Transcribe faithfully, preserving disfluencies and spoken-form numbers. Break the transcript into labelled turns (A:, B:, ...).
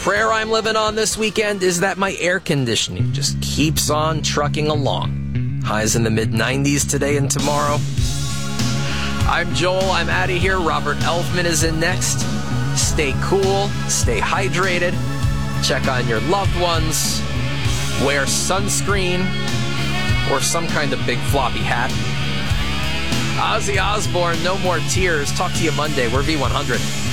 A: prayer I'm living on this weekend is that my air conditioning just keeps on trucking along. Highs in the mid nineties today and tomorrow. I'm Joel. I'm out of here. Robert Elfman is in next. Stay cool. Stay hydrated. Check on your loved ones. Wear sunscreen or some kind of big floppy hat. Ozzy Osbourne, No More Tears. Talk to you Monday. We're V one hundred.